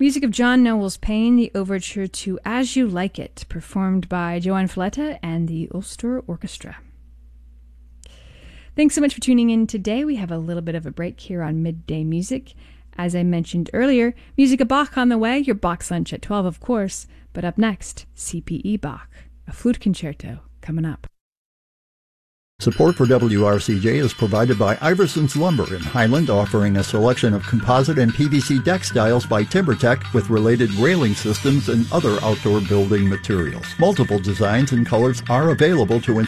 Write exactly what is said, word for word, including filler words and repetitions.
Music of John Knowles Paine, the overture to As You Like It, performed by Joan Fleta and the Ulster Orchestra. Thanks so much for tuning in today. We have a little bit of a break here on Midday Music. As I mentioned earlier, Music of Bach on the way, your Bach's Lunch at twelve, of course. But up next, C P E Bach, a flute concerto coming up. Support for W R C J is provided by Iverson's Lumber in Highland, offering a selection of composite and P V C deck styles by TimberTech with related railing systems and other outdoor building materials. Multiple designs and colors are available to